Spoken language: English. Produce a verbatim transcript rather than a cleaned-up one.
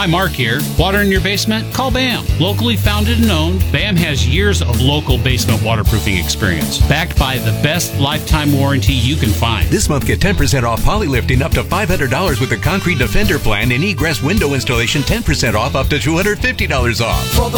Hi, Mark here. Water in your basement? Call B A M. Locally founded and owned, B A M has years of local basement waterproofing experience, backed by the best lifetime warranty you can find. This month, get ten percent off polylifting up to five hundred dollars with the Concrete Defender plan and egress window installation ten percent off up to two hundred fifty dollars off. For the